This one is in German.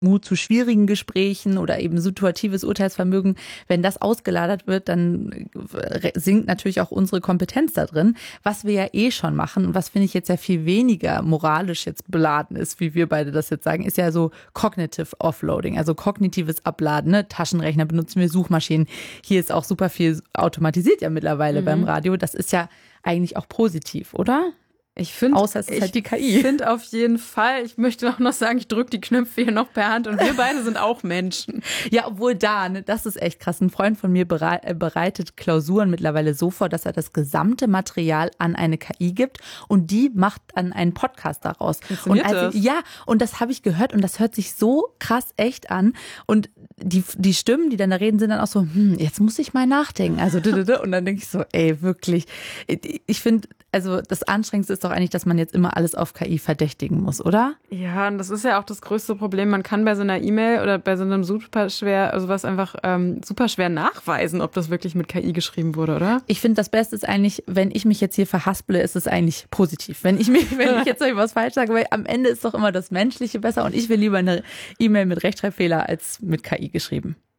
Mut zu schwierigen Gesprächen oder eben situatives Urteilsvermögen, wenn das ausgeladert wird, dann sinkt natürlich auch unsere Kompetenz da drin, was wir ja eh schon machen und was finde ich jetzt ja viel weniger moralisch jetzt beladen ist, wie wir beide das jetzt sagen, ist ja so Cognitive Offloading, also kognitives Abladen, ne? Taschenrechner benutzen wir, Suchmaschinen, hier ist auch super viel automatisiert ja mittlerweile beim Radio, das ist ja eigentlich auch positiv, oder? Ich finde, außer es ist halt die KI. Ich finde auf jeden Fall, ich möchte auch noch sagen, ich drücke die Knöpfe hier noch per Hand und wir beide sind auch Menschen. Ja, obwohl das ist echt krass. Ein Freund von mir bereitet Klausuren mittlerweile so vor, dass er das gesamte Material an eine KI gibt und die macht dann einen Podcast daraus. Und das habe ich gehört und das hört sich so krass echt an und die Stimmen, die dann da reden, sind dann auch so, jetzt muss ich mal nachdenken. Also und dann denke ich so, ey, wirklich. Ich finde, also das Anstrengendste ist doch eigentlich, dass man jetzt immer alles auf KI verdächtigen muss, oder? Ja, und das ist ja auch das größte Problem. Man kann bei so einer E-Mail oder bei so einem super schwer nachweisen, ob das wirklich mit KI geschrieben wurde, oder? Ich finde, das Beste ist eigentlich, wenn ich mich jetzt hier verhasple, ist es eigentlich positiv. Wenn ich jetzt was falsch sage, weil am Ende ist doch immer das Menschliche besser und ich will lieber eine E-Mail mit Rechtschreibfehler als mit KI geschrieben.